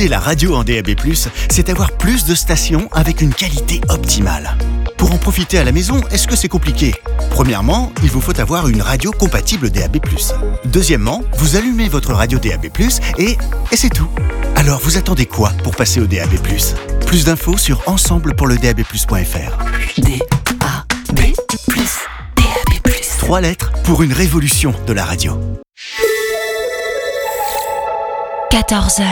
Écouter la radio en DAB+, c'est avoir plus de stations avec une qualité optimale. Pour en profiter à la maison, est-ce que c'est compliqué ? Premièrement, il vous faut avoir une radio compatible DAB+. Deuxièmement, vous allumez votre radio DAB+, et c'est tout. Alors vous attendez quoi pour passer au DAB+? Plus d'infos sur ensemblepourledab+.fr. DAB+, DAB+. 3 lettres pour une révolution de la radio. 14h.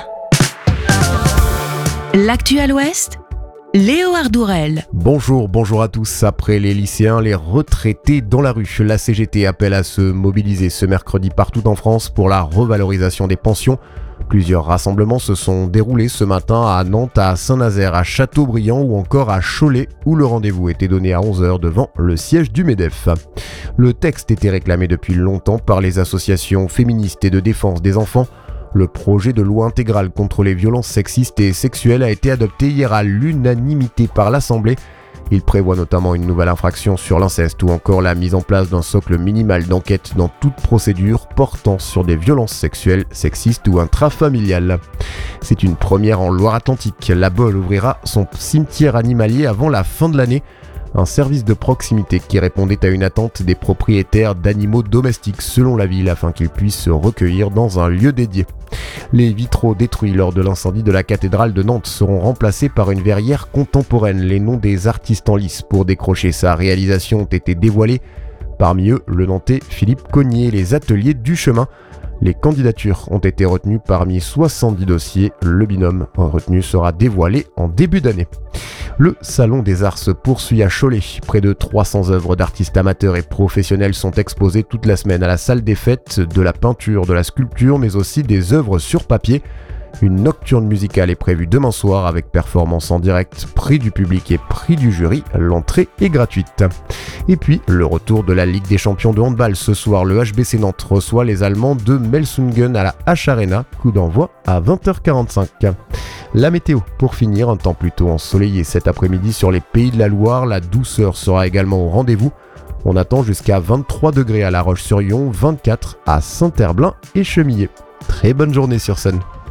L'actu à l'Ouest, Léo Ardourel. Bonjour à tous. Après les lycéens, les retraités dans la rue. La CGT appelle à se mobiliser ce mercredi partout en France pour la revalorisation des pensions. Plusieurs rassemblements se sont déroulés ce matin à Nantes, à Saint-Nazaire, à Châteaubriand ou encore à Cholet, où le rendez-vous était donné à 11h devant le siège du MEDEF. Le texte était réclamé depuis longtemps par les associations féministes et de défense des enfants. Le projet de loi intégrale contre les violences sexistes et sexuelles a été adopté hier à l'unanimité par l'Assemblée. Il prévoit notamment une nouvelle infraction sur l'inceste ou encore la mise en place d'un socle minimal d'enquête dans toute procédure portant sur des violences sexuelles, sexistes ou intrafamiliales. C'est une première en Loire-Atlantique. La Baule ouvrira son cimetière animalier avant la fin de l'année. Un service de proximité qui répondait à une attente des propriétaires d'animaux domestiques selon la ville afin qu'ils puissent se recueillir dans un lieu dédié. Les vitraux détruits lors de l'incendie de la cathédrale de Nantes seront remplacés par une verrière contemporaine. Les noms des artistes en lice pour décrocher sa réalisation ont été dévoilés. Parmi eux, le Nantais Philippe Cognier, les ateliers du chemin. Les candidatures ont été retenues parmi 70 dossiers. Le binôme retenu sera dévoilé en début d'année. Le Salon des Arts se poursuit à Cholet. Près de 300 œuvres d'artistes amateurs et professionnels sont exposées toute la semaine à la salle des fêtes, de la peinture, de la sculpture, mais aussi des œuvres sur papier. Une nocturne musicale est prévue demain soir avec performance en direct, prix du public et prix du jury. L'entrée est gratuite. Et puis, le retour de la Ligue des champions de handball. Ce soir, le HBC Nantes reçoit les Allemands de Melsungen à la H-Arena. Coup d'envoi à 20h45. La météo, pour finir, un temps plutôt ensoleillé cet après-midi sur les Pays de la Loire. La douceur sera également au rendez-vous. On attend jusqu'à 23 degrés à La Roche-sur-Yon, 24 à Saint-Herblain et Chemillé. Très bonne journée sur Sun.